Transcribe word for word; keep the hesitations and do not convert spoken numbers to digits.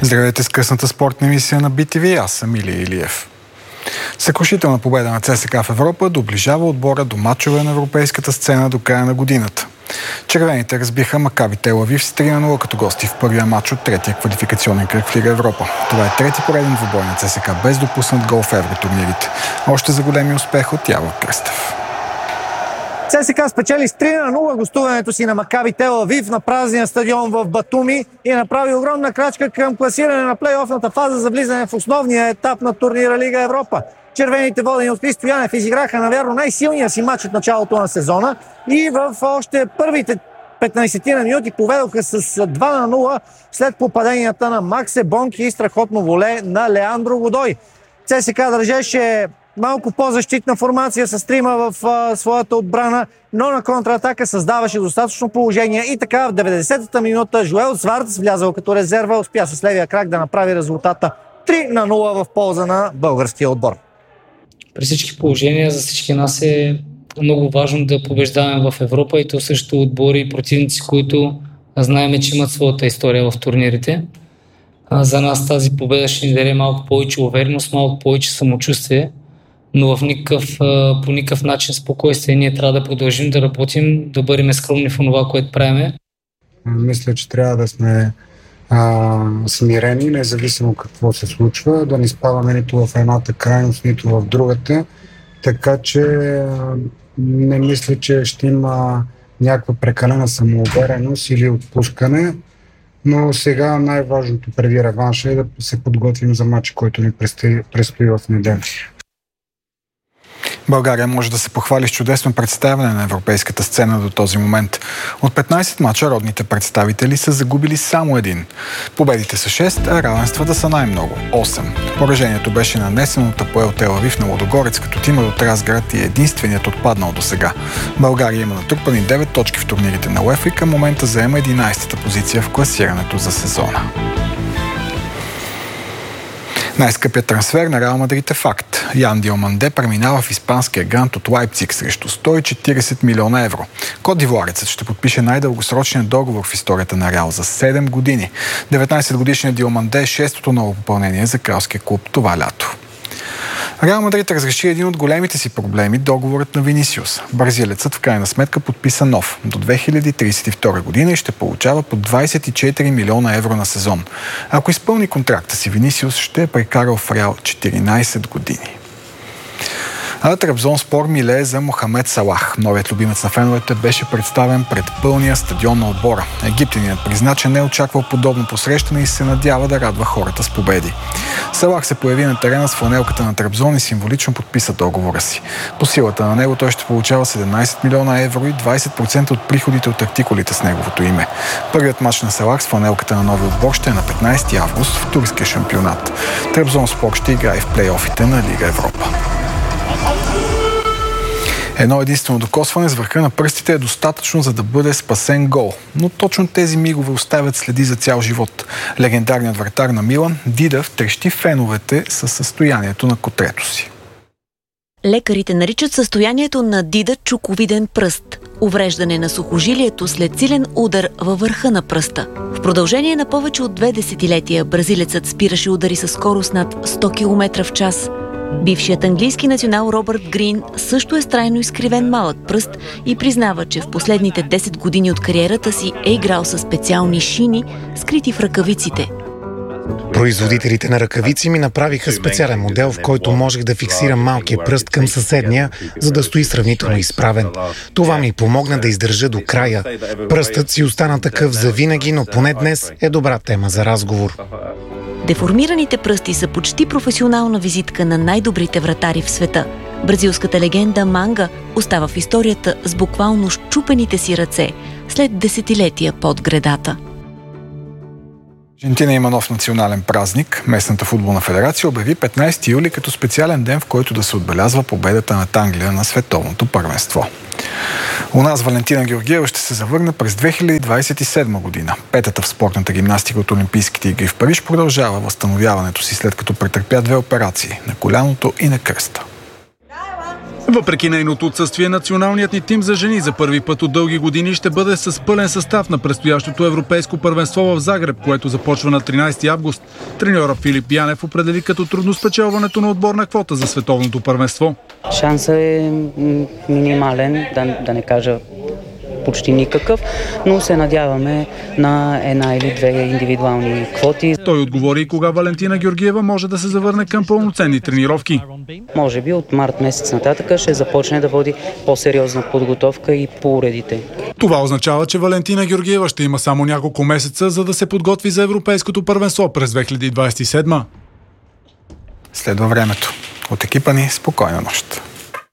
Здравейте с късната спортна емисия на Би Ти Ви. Аз съм Илия Илиев. Съкрушителна победа на ЦСКА в Европа доближава отбора до мачове на европейската сцена до края на годината. Червените разбиха Макаби Тел Авив с три на нула като гости в първия матч от третия квалификационен кръг в Лига Европа. Това е трети пореден двубой на ЦСКА без допуснат гол в евротурнирите. Още за големи успех от Явор Кръстев. ЦСКА спечели с три на нула гостуването си на Макаби Тел Авив на празния стадион в Батуми и направи огромна крачка към класиране на плейофната фаза за влизане в основния етап на турнира Лига Европа. Червените, водени от Христо Янев, изиграха навярно най-силния си матч от началото на сезона и в още първите петнайсет на минути поведоха с два на нула след попаденията на Максе Бонки и страхотно воле на Леандро Годой. ЦСКА държеше малко по-защитна формация с трима в а, своята отбрана, но на контратака създаваше достатъчно положение и така в деветдесетата минута Жоел Сварц, влязъл като резерва, успя с левия крак да направи резултата три на нула в полза на българския отбор. При всички положения за всички нас е много важно да побеждаваме в Европа и то също отбори и противници, които знаем, че имат своята история в турнирите. За нас тази победа ще ни даде малко повече увереност, малко повече самочувствие, но в никакъв, по никакъв начин спокойствие. Ние трябва да продължим да работим, да бъдем скромни в това, което правиме. Мисля, че трябва да сме а, смирени, независимо какво се случва, да не спадаме нито в едната крайност, нито в другата. Така че не мисля, че ще има някаква прекалена самоувереност или отпускане. Но сега най-важното преди реванша е да се подготвим за матч, който ни предстои, предстои в неделя. България може да се похвали с чудесно представяне на европейската сцена до този момент. От петнайсет мача родните представители са загубили само един. Победите са шест, а равенствата са най-много – осем. Поражението беше нанесено от АПОЕЛ Тел Авив на Лудогорец, като тимът от Разград и единственият отпаднал до сега. България има натрупани девет точки в турнирите на УЕФА и към момента заема единайсета позиция в класирането за сезона. Най-скъпият трансфер на Реал Мадрид е факт. Ян Диоманде преминава в испанския грант от Лайпциг срещу сто и четирийсет милиона евро. Котдивоарецът ще подпише най-дългосрочния договор в историята на Реал за седем години. деветнайсетгодишният Диоманде е шестото ново попълнение за кралския клуб това лято. Реал Мадрид разреши един от големите си проблеми – договорът на Винисиус. Бразилецът в крайна сметка подписа нов до две хиляди трийсет и втора година и ще получава по двайсет и четири милиона евро на сезон. Ако изпълни контракта си, Винисиус ще е прекарал в Реал четиринайсет години. А Трабзонспор милее за Мохамед Салах. Новият любимец на феновете беше представен пред пълния стадион на отбора. Египтяният призна, че не е очаквал подобно посрещане и се надява да радва хората с победи. Салах се появи на терена с фланелката на Трабзон и символично подписа договора си. По силата на него той ще получава седемнайсет милиона евро и двайсет процента от приходите от артикулите с неговото име. Първият мач на Салах с фланелката на новия отбор ще е на петнайсети август в турския шампионат. Трабзонспор ще играе в плейофите на Лига Европа. Едно единствено докосване с върха на пръстите е достатъчно, за да бъде спасен гол. Но точно тези мигове оставят следи за цял живот. Легендарният вратар на Милан, Дида, втрещи феновете със състоянието на котрето си. Лекарите наричат състоянието на Дида чуковиден пръст. Увреждане на сухожилието след силен удар във върха на пръста. В продължение на повече от две десетилетия бразилецът спираше удари със скорост над сто километра в час. Бившият английски национал Робърт Грин също е с трайно изкривен малък пръст и признава, че в последните десет години от кариерата си е играл със специални шини, скрити в ръкавиците. Производителите на ръкавици ми направиха специален модел, в който можех да фиксирам малкия пръст към съседния, за да стои сравнително изправен. Това ми помогна да издържа до края. Пръстът си остана такъв завинаги, но поне днес е добра тема за разговор. Деформираните пръсти са почти професионална визитка на най-добрите вратари в света. Бразилската легенда Манга остава в историята с буквално счупените си ръце след десетилетия под гредата. Аржентина има нов национален празник. Местната футболна федерация обяви петнайсети юли като специален ден, в който да се отбелязва победата над Англия на световното първенство. У нас Валентина Георгиева ще се завърне през две хиляди двайсет и седма година. Петата в спортната гимнастика от Олимпийските игри в Париж продължава възстановяването си, след като претърпя две операции – на коляното и на кръста. Въпреки нейното отсъствие, националният ни тим за жени за първи път от дълги години ще бъде с пълен състав на предстоящото европейско първенство в Загреб, което започва на тринайсети август. Треньора Филип Янев определи като трудно спечелването на отборна квота за световното първенство. Шансът е минимален, да, да не кажа почти никакъв, но се надяваме на една или две индивидуални квоти. Той отговори и кога Валентина Георгиева може да се завърне към пълноценни тренировки. Може би от март месец нататък ще започне да води по-сериозна подготовка и по уредите. Това означава, че Валентина Георгиева ще има само няколко месеца, за да се подготви за европейското първенство през две хиляди двайсет и седма. Следва времето. От екипа ни спокойна нощ.